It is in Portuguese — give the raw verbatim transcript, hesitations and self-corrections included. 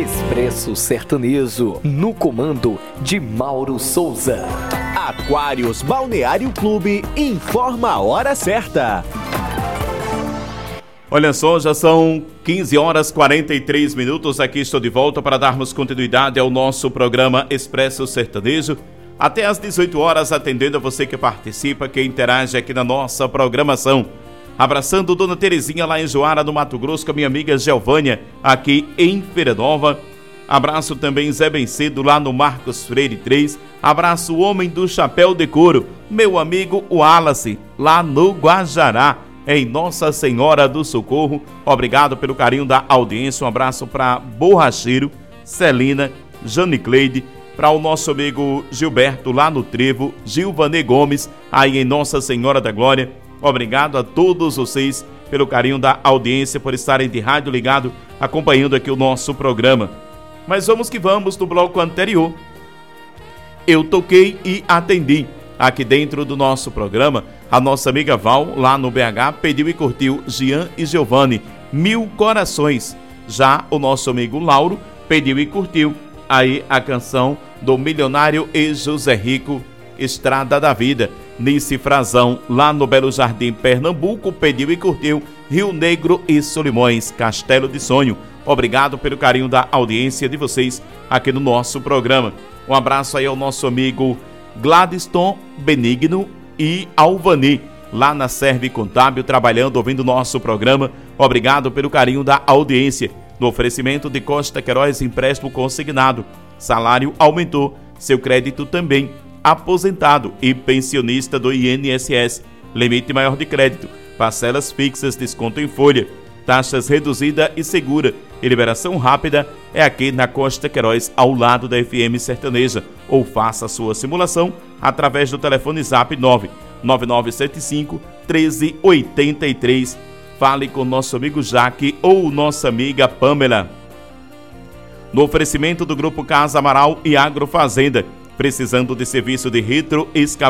Expresso Sertanejo, no comando de Mauro Souza. Aquários Balneário Clube informa a hora certa. Olha só, já são quinze horas e quarenta e três minutos. Aqui estou de volta para darmos continuidade ao nosso programa Expresso Sertanejo. Até às dezoito horas, atendendo a você que participa, que interage aqui na nossa programação. Abraçando Dona Terezinha lá em Joara, no Mato Grosso, com a minha amiga Gelvânia, aqui em Feira Nova. Abraço também Zé Bencedo, lá no Marcos Freire três. Abraço o homem do chapéu de couro, meu amigo Wallace, lá no Guajará, em Nossa Senhora do Socorro. Obrigado pelo carinho da audiência. Um abraço para Borracheiro, Celina, Jane Cleide, para o nosso amigo Gilberto, lá no Trevo, Gilvanê Gomes, aí em Nossa Senhora da Glória. Obrigado a todos vocês pelo carinho da audiência, por estarem de rádio ligado, acompanhando aqui o nosso programa. Mas vamos que vamos. No bloco anterior, eu toquei e atendi. Aqui dentro do nosso programa, a nossa amiga Val, lá no B H, pediu e curtiu Jean e Giovanni, Mil Corações. Já o nosso amigo Lauro pediu e curtiu aí a canção do Milionário e José Rico, Estrada da Vida. Nice Frazão, lá no Belo Jardim, Pernambuco, pediu e curtiu Rio Negro e Solimões, Castelo de Sonho. Obrigado pelo carinho da audiência de vocês aqui no nosso programa. Um abraço aí ao nosso amigo Gladstone Benigno e Alvani, lá na Serve Contábil, trabalhando, ouvindo o nosso programa. Obrigado pelo carinho da audiência. No oferecimento de Costa Queiroz, empréstimo consignado. Salário aumentou, seu crédito também. Aposentado e pensionista do I N S S. Limite maior de crédito. Parcelas fixas, desconto em folha. Taxas reduzida e segura. E liberação rápida é aqui na Costa Queiroz, ao lado da F M Sertaneja. Ou faça a sua simulação através do telefone Zap nove nove nove sete cinco um três oito três. Fale com nosso amigo Jaque ou nossa amiga Pamela. No oferecimento do Grupo Casa Amaral e Agrofazenda. Precisando de serviço de retroescavação